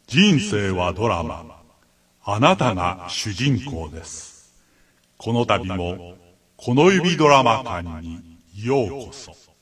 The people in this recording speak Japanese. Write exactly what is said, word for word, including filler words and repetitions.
人生はドラマ。あなたが主人公です。この度も、この指ドラマ館にようこそ。